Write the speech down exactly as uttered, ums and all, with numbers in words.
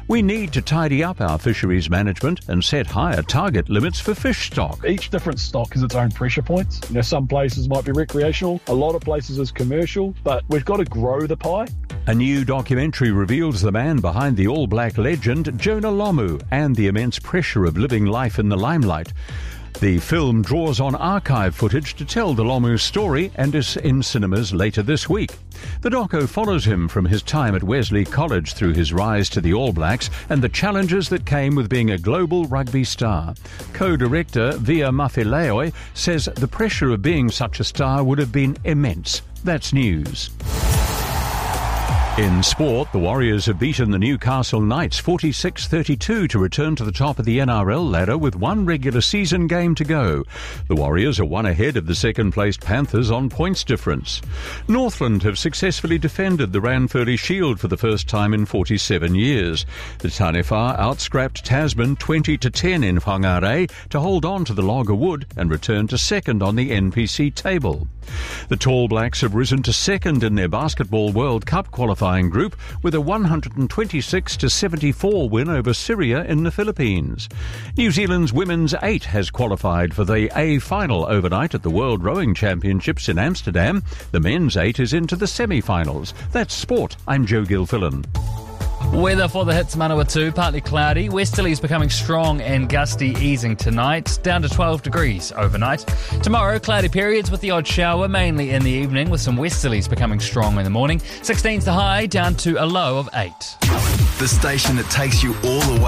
We need to tidy up our fisheries management and set higher target limits for fish stock. Each different stock has its own pressure points. You know, some places might be recreational, a lot of places is commercial, but we've got to grow the pie. A new documentary reveals the man behind the All Black legend, Jonah Lomu, and the immense pressure of living life in the limelight. The film draws on archive footage to tell the Lomu story and is in cinemas later this week. The doco follows him from his time at Wesley College through his rise to the All Blacks and the challenges that came with being a global rugby star. Co-director Via Mafileoi says the pressure of being such a star would have been immense. That's news. In sport, the Warriors have beaten the Newcastle Knights forty-six thirty-two to return to the top of the N R L ladder with one regular season game to go. The Warriors are one ahead of the second-placed Panthers on points difference. Northland have successfully defended the Ranfurly Shield for the first time in forty-seven years. The Taniwha outscrapped Tasman twenty to ten in Whangarei to hold on to the log of wood and return to second on the N P C table. The Tall Blacks have risen to second in their Basketball World Cup qualifying group with a one hundred twenty-six to seventy-four win over Syria in the Philippines. New Zealand's women's eight has qualified for the A final overnight at the World Rowing Championships in Amsterdam. The men's eight is into the semi-finals. That's sport. I'm Joe Gilfillan. Weather for the hits Manawatu, partly cloudy. Westerlies becoming strong and gusty, easing tonight, down to twelve degrees overnight. Tomorrow, cloudy periods with the odd shower, mainly in the evening, with some westerlies becoming strong in the morning. sixteen's the high, down to a low of eight. The station that takes you all the way.